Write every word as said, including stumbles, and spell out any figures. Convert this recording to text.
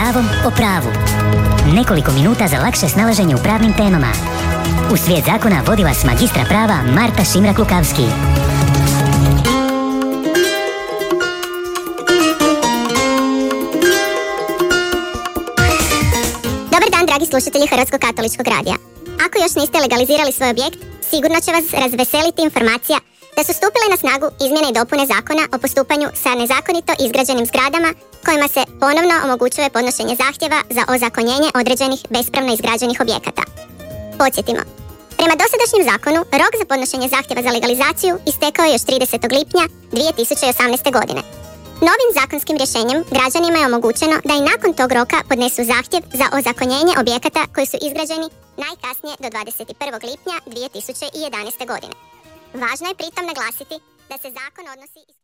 pravom o pravu. Nekoliko minuta za lakše snalaženje u pravnim temama. U svijet zakona vodi vas magistra prava Marta Šimrak-Lukavski. Dobar dan, dragi slušatelji Hrvatskog katoličkog radija. Ako još niste legalizirali svoj objekt, sigurno će vas razveseliti informacija da su stupile na snagu izmjene i dopune zakona o postupanju sa nezakonito izgrađenim zgradama kojima se ponovno omogućuje podnošenje zahtjeva za ozakonjenje određenih bespravno izgrađenih objekata. Podsjetimo, prema dosadašnjem zakonu, rok za podnošenje zahtjeva za legalizaciju istekao je još tridesetog lipnja dvije tisuće osamnaeste. godine. Novim zakonskim rješenjem građanima je omogućeno da i nakon tog roka podnesu zahtjev za ozakonjenje objekata koji su izgrađeni najkasnije do dvadeset prvog lipnja dvije tisuće jedanaeste. godine. Važno je pritom naglasiti da se zakon odnosi